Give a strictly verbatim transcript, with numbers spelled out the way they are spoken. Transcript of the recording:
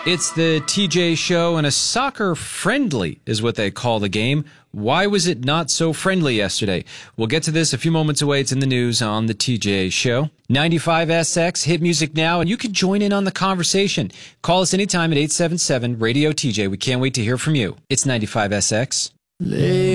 It's the T J Show, and a soccer friendly is what they call the game. Why was it not so friendly yesterday? We'll get to this a few moments away. It's in the news on the T J Show. ninety-five S X, hit music now, and you can join in on the conversation. Call us anytime at eight seven seven, radio T J. We can't wait to hear from you. It's ninety-five S X.